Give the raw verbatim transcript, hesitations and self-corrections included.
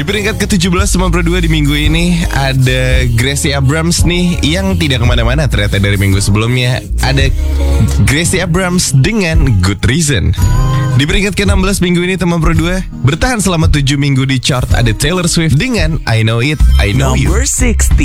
Di peringkat ke tujuh belas teman Pro dua di minggu ini ada Gracie Abrams nih yang tidak kemana-mana ternyata dari minggu sebelumnya. Ada Gracie Abrams dengan Good Reason. Di peringkat ke enam belas minggu ini teman Pro dua bertahan selama tujuh minggu di chart ada Taylor Swift dengan I Know It, I Know You. Number sixty.